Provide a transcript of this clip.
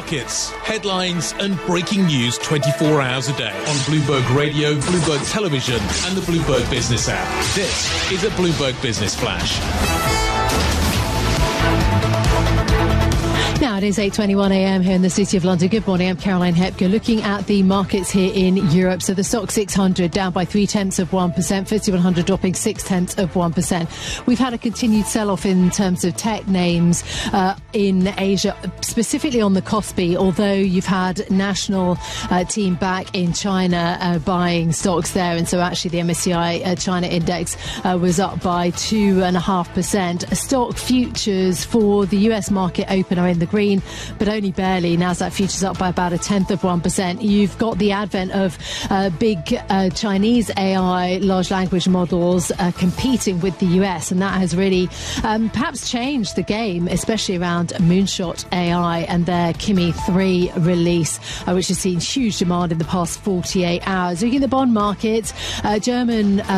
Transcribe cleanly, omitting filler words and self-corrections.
markets, headlines and breaking news 24 hours a day on Bloomberg Radio, Bloomberg Television and the Bloomberg Business app. This is a Bloomberg Business Flash. Now it is 8:21 a.m. here in the City of London. Good morning, I'm Caroline Hepker. Looking at the markets here in Europe, so the STOXX 600 down by 0.3%, FTSE 100 dropping 0.6%. We've had a continued sell-off in terms of tech names in Asia, specifically on the Kospi, although you've had national team back in China buying stocks there, and so actually the MSCI China index was up by 2.5%. Stock futures for the US market open are in the green, but only barely. Nasdaq futures up by about 0.1%. You've got the advent of big Chinese AI large language models competing with the US, and that has really perhaps changed the game, especially around Moonshot AI and their Kimi 3 release, which has seen huge demand in the past 48 hours. Looking at the bond market, German